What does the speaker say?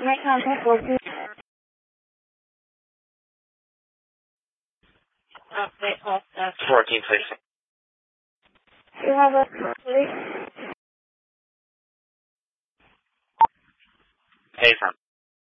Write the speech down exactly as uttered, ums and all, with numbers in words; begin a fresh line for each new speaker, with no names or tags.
Make contact with you.
Update all stuff. fourteen, please.
You have a police